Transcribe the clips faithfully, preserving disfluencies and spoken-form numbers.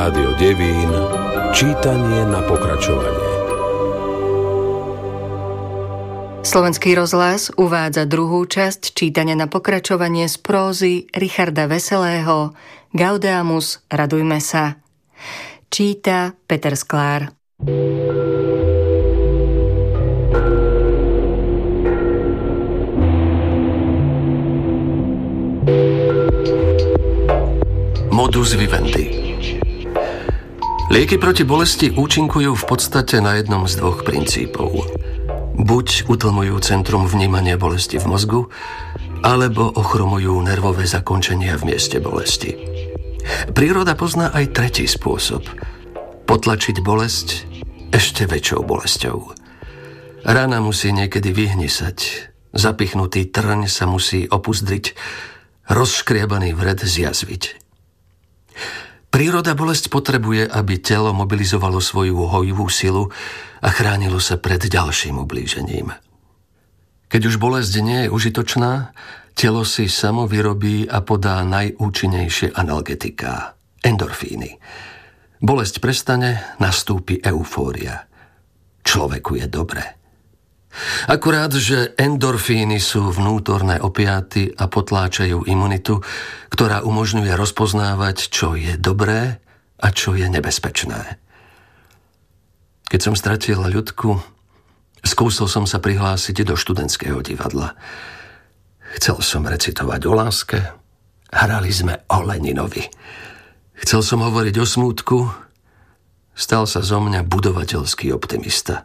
Rádio Devín, čítanie na pokračovanie. Slovenský rozhlas uvádza druhú časť čítania na pokračovanie z prózy Richarda Veselého Gaudeamus, radujme sa. Číta Peter Sklár. Modus vivendi. Lieky proti bolesti účinkujú v podstate na jednom z dvoch princípov. Buď utlmujú centrum vnímania bolesti v mozgu, alebo ochromujú nervové zakončenia v mieste bolesti. Príroda pozná aj tretí spôsob. Potlačiť bolesť ešte väčšou bolesťou. Rana musí niekedy vyhnisať, zapichnutý trň sa musí opuzdriť, rozškriebaný vred zjazviť. Príroda bolesť potrebuje, aby telo mobilizovalo svoju hojivú silu a chránilo sa pred ďalším ublížením. Keď už bolesť nie je užitočná, telo si samo vyrobí a podá najúčinnejšie analgetiká, endorfíny. Bolesť prestane, nastúpi eufória. Človeku je dobre. Akurát, že endorfíny sú vnútorné opiaty a potláčajú imunitu, ktorá umožňuje rozpoznávať, čo je dobré a čo je nebezpečné. Keď som stratil ľudku, skúsil som sa prihlásiť do študentského divadla. Chcel som recitovať o láske, hrali sme o Leninovi. Chcel som hovoriť o smútku, stal sa zo mňa budovateľský optimista.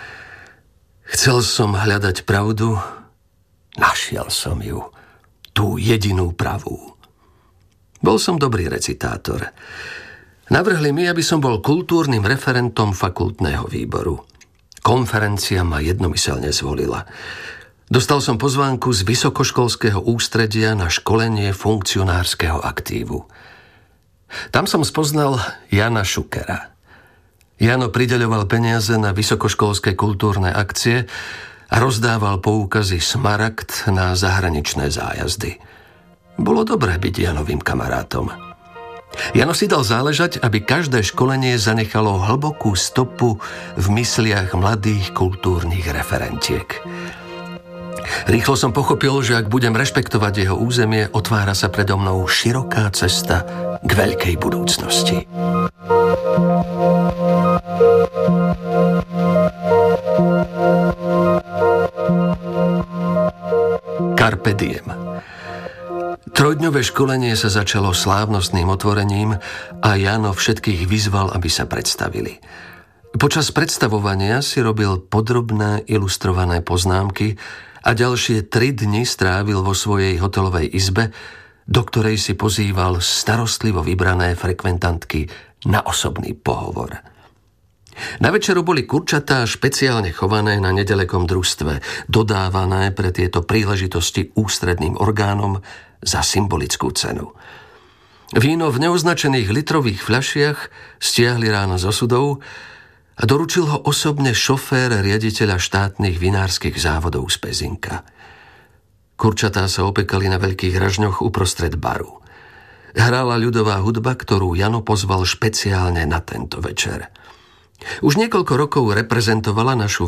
Chcel som hľadať pravdu, našiel som ju, tú jedinú pravú. Bol som dobrý recitátor. Navrhli mi, aby som bol kultúrnym referentom fakultného výboru. Konferencia ma jednomyselne zvolila. Dostal som pozvánku z vysokoškolského ústredia na školenie funkcionárskeho aktívu. Tam som spoznal Jana Šukera. Jano prideľoval peniaze na vysokoškolské kultúrne akcie a rozdával poukazy Smaragd na zahraničné zájazdy. Bolo dobré byť Janovým kamarátom. Jano si dal záležať, aby každé školenie zanechalo hlbokú stopu v mysliach mladých kultúrnych referentiek. Rýchlo som pochopil, že ak budem rešpektovať jeho územie, otvára sa predo mnou široká cesta k veľkej budúcnosti. Carpe diem. Trojdňové školenie sa začalo slávnostným otvorením a Jano všetkých vyzval, aby sa predstavili. Počas predstavovania si robil podrobné ilustrované poznámky a ďalšie tri dni strávil vo svojej hotelovej izbe, do ktorej si pozýval starostlivo vybrané frekventantky na osobný pohovor. Na večeru boli kurčatá špeciálne chované na nedalekom družstve, dodávané pre tieto príležitosti ústredným orgánom za symbolickú cenu. Víno v neoznačených litrových fľašiach stiahli ráno z osudov a doručil ho osobne šofér riaditeľa štátnych vinárskych závodov z Pezinka. Kurčatá sa opekali na veľkých ražňoch uprostred baru. Hrála ľudová hudba, ktorú Jano pozval špeciálne na tento večer. Už niekoľko rokov reprezentovala našu